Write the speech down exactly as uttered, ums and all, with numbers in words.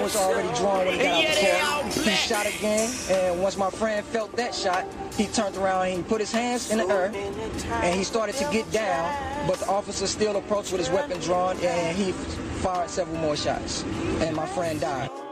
was already drawn when he got out the car. He shot again, and once my friend felt that shot, he turned around and he put his hands in the air, and he started to get down, but the officer still approached with his weapon drawn, and he fired several more shots, and my friend died.